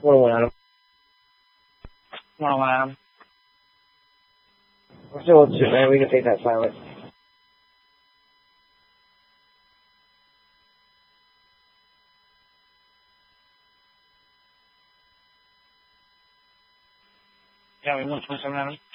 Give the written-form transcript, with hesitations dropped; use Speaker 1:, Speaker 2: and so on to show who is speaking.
Speaker 1: Bueno, bueno. Well, we're still man. We can take that silence. Yeah, we want 27